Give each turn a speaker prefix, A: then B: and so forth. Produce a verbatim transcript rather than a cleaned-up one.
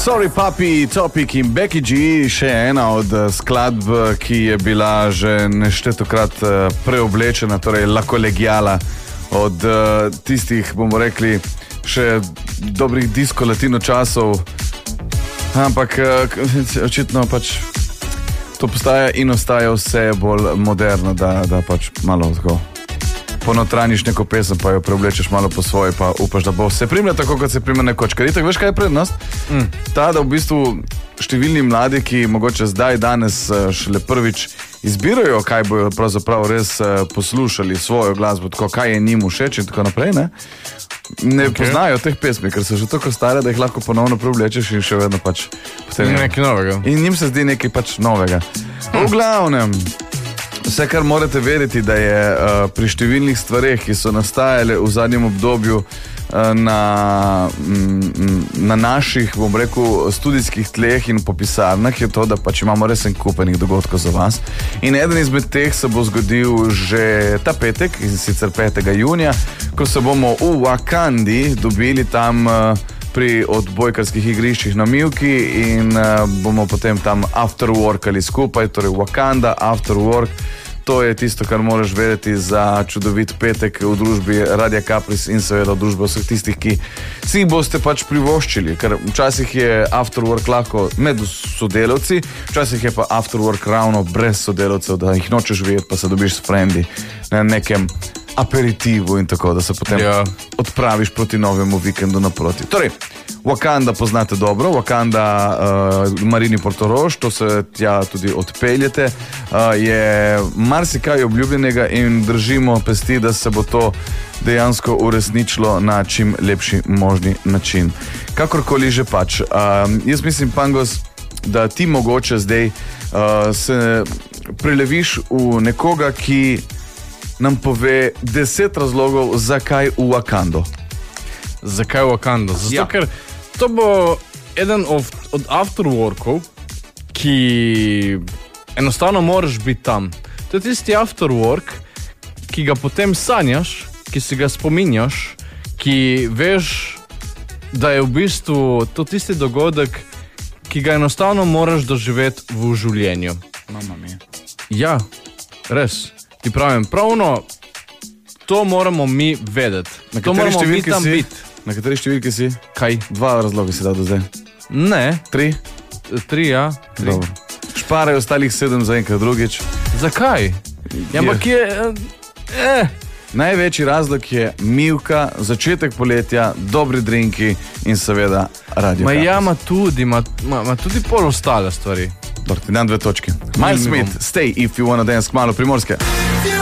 A: Sorry Papi, Topic in Becky G, še ena od skladb, ki je bila že neštetokrat preoblečena, torej La Collegiala, od tistih, bomo rekli, še dobrih disco latino časov, ampak očitno pač to postaja in ostaja vse bolj moderno, da, da pač malo tako ponotraniš neko pesem, pa jo preoblečeš malo po svoje, pa upaš, da bo se primlja tako, kot se primlja nekoč. Ker itak, veš, kaj je prednost? Mm. Ta, da v bistvu številni mladi, ki mogoče zdaj, danes šele prvič izbirajo, kaj bojo pravzaprav res poslušali svojo glasbo, tako kaj je njim všeč in tako naprej, ne? Ne okay. Poznajo teh pesmi, ker so že tako stare, da jih lahko ponovno preoblečeš in še vedno pač
B: potem nekaj novega.
A: In njim se zdi nekaj pač novega. V glavnem, vse, kar morate vedeti, da je uh, pri številnih stvareh, ki so nastajale v zadnjem obdobju uh, na, mm, na naših, bom rekel, studijskih tleh in po pisarnah, je to, da pač imamo res en kupenih dogodkov za vas. In eden izmed teh se bo zgodil že ta petek, in sicer petega junija, ko se bomo v Wakandi dobili tam uh, pri odbojkarskih igriščih na Mivki in uh, bomo potem tam afterworkali skupaj, torej Wakanda, afterwork. To je tisto, kar moraš vedeti za čudovit petek v družbi Radia Kapris in seveda v družbi vseh tistih, ki si jih boste pač privoščili, ker včasih je afterwork lahko med sodelavci, včasih je pa afterwork ravno brez sodelavcev, da jih nočeš videti, pa se dobiš s frendi na nekem aperitivu in tako, da se potem ja. odpraviš proti novemu vikendu naproti. Torej, Wakanda poznate dobro, Wakanda uh, Marini Portorož, to se tja tudi odpeljete, uh, je marsikaj obljubljenega in držimo pesti, da se bo to dejansko uresničilo na čim lepši možni način. Kakorkoli že pač. Uh, jaz mislim, Pangos, da ti mogoče zdaj uh, se preleviš v nekoga, ki nam pove deset razlogov, zakaj v Wakando.
B: Zakaj v Wakando? Zato, ja. Ker to bo eden od, od afterworkov, ki enostavno moraš biti tam. To je tisti afterwork, ki ga potem sanjaš, ki si ga spominjaš, ki veš, da je v bistvu to tisti dogodek, ki ga enostavno moraš doživeti v življenju.
A: Mama mia.
B: Ja, res. Ti pravim, pravno, to moramo mi vedeti.
A: Na
B: to moramo mi tam si? biti.
A: Na kateri številki si?
B: Kaj?
A: Dva razloga si dal do zdaj.
B: Ne.
A: Tri?
B: Tri, ja. Tri.
A: Šparaj ostalih sedem za enkrat drugič.
B: Zakaj? Ja, ampak je... Eh.
A: Največji razlog je Mivka, začetek poletja, dobri drinki in seveda Radio
B: Ma
A: Kapris.
B: ja, ma tudi, ma, ma, ma tudi pol ostale stvari.
A: Dobro, ti dam dve točki. Miles Smith, Stay If You Wanna Dance, kmalo Primorske.